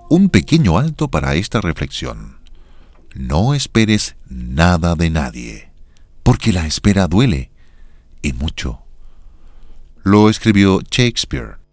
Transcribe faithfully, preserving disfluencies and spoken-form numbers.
Un pequeño alto para esta reflexión. No esperes nada de nadie, porque la espera duele, y mucho. Lo escribió Shakespeare.